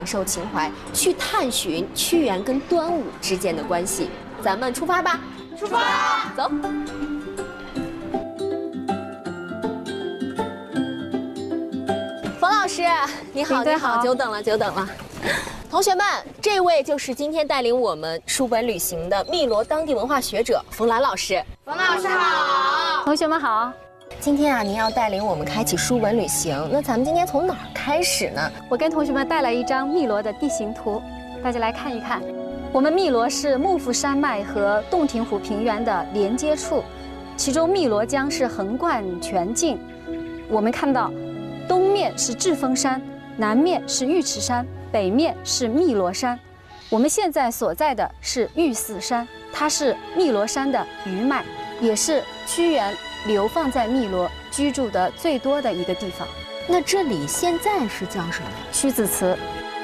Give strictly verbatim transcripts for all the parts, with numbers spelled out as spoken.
受情怀，去探寻屈原跟端午之间的关系。咱们出发吧！ 出发， 走。冯老师，你好，你好，久等了，久等了。同学们，这位就是今天带领我们书本旅行的汨罗当地文化学者冯兰老师。 冯老师好， 同学们好。 今天啊，您要带领我们开启书本旅行，那咱们今天从哪儿开始呢？ 我跟同学们带来一张汨罗的地形图，大家来看一看。我们汨罗是幕府山脉和洞庭湖平原的连接处，其中汨罗江是横贯全境。我们看到，东面是至峰山，南面是尉迟山，北面是汨罗山。我们现在所在的是玉寺山，它是汨罗山的余脉，也是屈原流放在汨罗居住的最多的一个地方。 那这里现在是叫什么？ 屈子祠。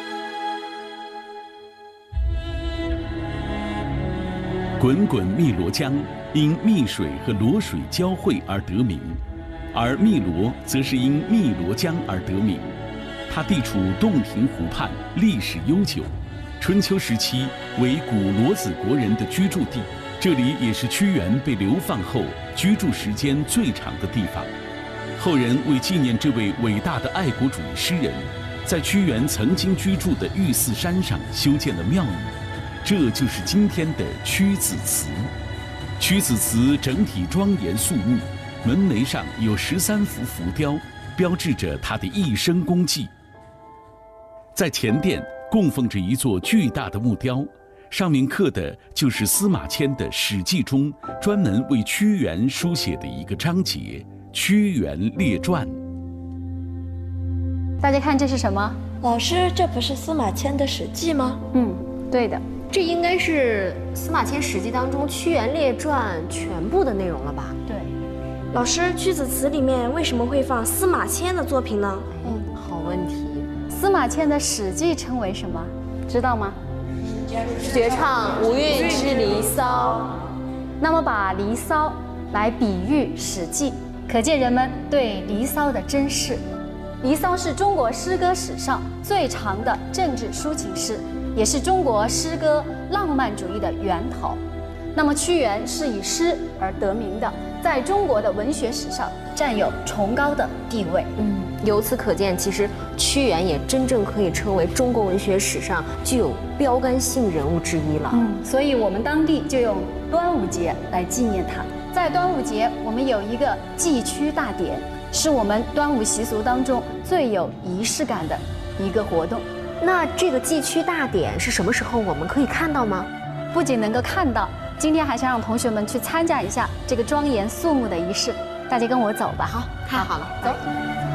滚滚汨罗江因汨水和罗水交汇而得名，而汨罗则是因汨罗江而得名。它地处洞庭湖畔，历史悠久，春秋时期为古罗子国人的居住地。这里也是屈原被流放后居住时间最长的地方。后人为纪念这位伟大的爱国主义诗人，在屈原曾经居住的玉寺山上修建了庙宇，这就是今天的屈子祠。屈子祠整体庄严肃穆，门楣上有十三幅浮雕，标志着他的一生功绩。在前殿供奉着一座巨大的木雕，上面刻的就是司马迁的《史记》中专门为屈原书写的一个章节《屈原列传》。 大家看这是什么？ 老师，这不是司马迁的《史记》吗？ 嗯，对的。 这应该是司马迁《史记》当中《屈原列传》全部的内容了吧？ 对。 老师，屈子祠里面为什么会放司马迁的作品呢？ 嗯，好问题。 司马迁的《史记》称为什么？知道吗？ 绝唱无韵之离骚。 那么把《离骚》来比喻《史记》，可见人们对《离骚》的珍视。《离骚》是中国诗歌史上最长的政治抒情诗，也是中国诗歌浪漫主义的源头。那么屈原是以诗而得名的，在中国的文学史上占有崇高的地位。 嗯，由此可见，其实屈原也真正可以称为中国文学史上具有标杆性人物之一了。 嗯，所以我们当地就用端午节来纪念他。在端午节，我们有一个祭屈大典，是我们端午习俗当中最有仪式感的一个活动。 那这个祭屈大典是什么时候我们可以看到吗？ 不仅能够看到，今天还想让同学们去参加一下这个庄严肃穆的仪式。大家跟我走吧。 好，太好了，走。